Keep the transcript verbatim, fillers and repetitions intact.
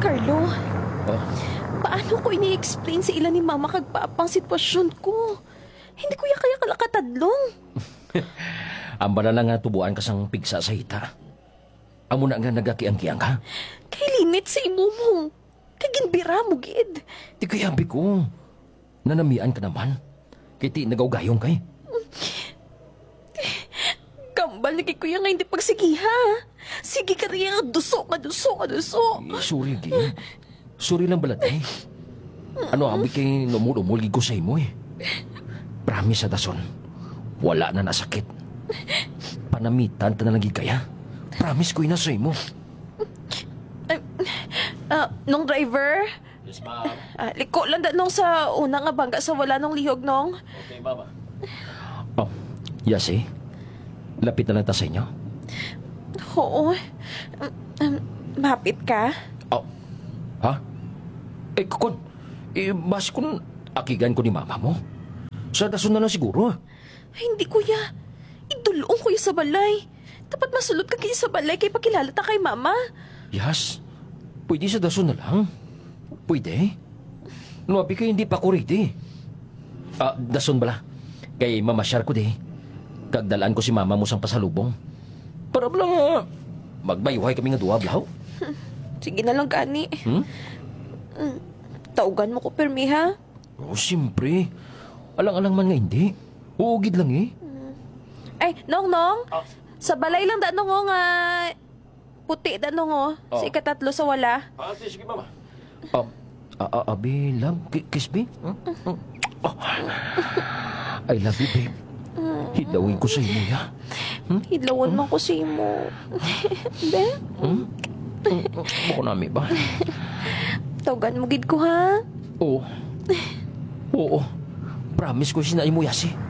Carlo, Oh, paano ko ini-explain sa ilan ni Mama kag Papang sitwasyon ko? Hindi ko ya kaya kalakatadlong. ang bala na nga tubuan ka sang pigsa sa hita. Amo na nga nagakiang-kiang ka. Kay limit sa imo mo. Kay ginbira mo, gid. Di kaya abi ko. Nanamian ka naman. Kaya ti nagaw-gayong kay. Kambal na kay kuya nga hindi pagsigiha. Sige ka riya, duso ka, duso ka, duso. Eh, sorry, Gi. Sorry lang balat eh. Ano abi kay numul-umul gigo sa imo eh. Promise sa dason. Wala na nasakit. Panamitan ta na lang gid kaya. Promise ko ina sa imo. Ah, nung driver, Yes, ma'am. ah, liko lang da nung sa una nga bangga sa wala nung lihog nung. Okay, mama. Oh, yes eh. Lapit na lang ta sa inyo. Oo. Um, um, mapit ka? Oh, ha? Eh, kukon. Eh, bas kung akigan ko ni mama mo. Sa dason na lang siguro. Ay, hindi kuya. Idulong kuya sa balay. Dapat masulot ka kaya sa balay kay pakilala ta kay mama. Yes. Pwede sa dason na lang. Pwede. No, abi kay hindi pa ko ready. Ah, dason bala. Kay mamasyar ko di. Kagdalaan ko si mama mo sang pasalubong. Para lang uh, magbayuhay kami nga duwa, blaw. Sige na lang gani. Hmm? Taugan mo ko permi ha. Oh, siyempre. Alang-alang man nga hindi. Uugid lang eh. Ay, nong nong. Ah. Sa balay lang da nong nga puti da nong oh. Oh. Si ikatatlo sa wala. Ah, sige, mama. Um, ah, ah, abi, love, ki- kiss me? Hmm? Hmm. Oh. I love you, babe. Hidawin ko sa imo, ya. Hidlawan man ko si mo. Be, Hmm? Hmm? Bako nami ba? taugan mo gid ko ha. Oo. Oo. Promise ko sinay mo, yasi.